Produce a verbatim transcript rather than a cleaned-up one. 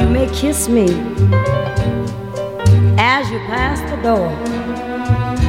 you may kiss me as you pass the door.